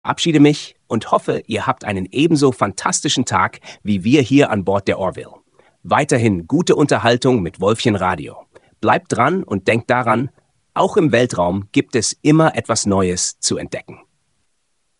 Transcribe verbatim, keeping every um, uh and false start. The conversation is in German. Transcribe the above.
Verabschiede mich und hoffe, ihr habt einen ebenso fantastischen Tag wie wir hier an Bord der Orville. Weiterhin gute Unterhaltung mit Wölfchen Radio. Bleibt dran und denkt daran, auch im Weltraum gibt es immer etwas Neues zu entdecken.